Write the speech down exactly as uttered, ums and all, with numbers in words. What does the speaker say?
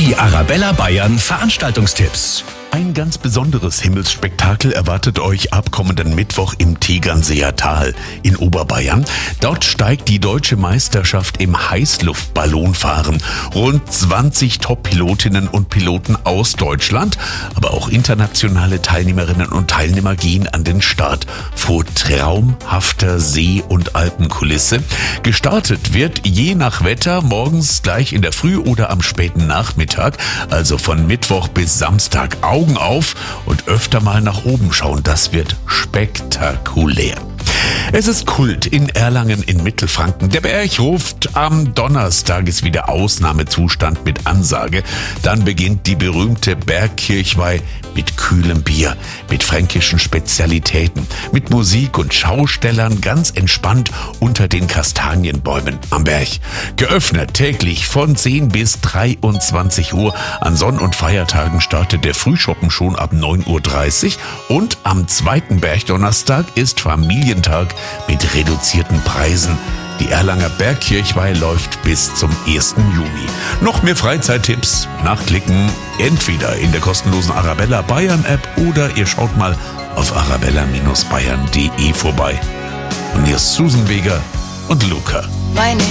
Die Arabella Bayern Veranstaltungstipps. Ein ganz besonderes Himmelsspektakel erwartet euch ab kommenden Mittwoch im Tegernseer Tal in Oberbayern. Dort steigt die deutsche Meisterschaft im Heißluftballonfahren. Rund zwanzig Top-Pilotinnen und Piloten aus Deutschland, aber auch internationale Teilnehmerinnen und Teilnehmer gehen an den Start vor traumhafter See- und Alpenkulisse. Gestartet wird je nach Wetter morgens gleich in der Früh oder am späten Nachmittag, also von Mittwoch bis Samstag. Augen auf und öfter mal nach oben schauen, das wird spektakulär. Es ist Kult in Erlangen in Mittelfranken. Der Berg ruft, am Donnerstag ist wieder Ausnahmezustand mit Ansage. Dann beginnt die berühmte Bergkirchweih mit kühlem Bier, mit fränkischen Spezialitäten, mit Musik und Schaustellern ganz entspannt unter den Kastanienbäumen am Berg. Geöffnet täglich von zehn bis dreiundzwanzig Uhr. An Sonn- und Feiertagen startet der Frühschoppen schon ab neun Uhr dreißig und am zweiten Bergdonnerstag ist Familientag mit reduzierten Preisen. Die Erlanger Bergkirchweih läuft bis zum ersten Juni. Noch mehr Freizeittipps nachklicken, entweder in der kostenlosen Arabella Bayern App oder ihr schaut mal auf arabella Bindestrich bayern punkt de vorbei. Und hier ist Susan Weger und Luca. Meine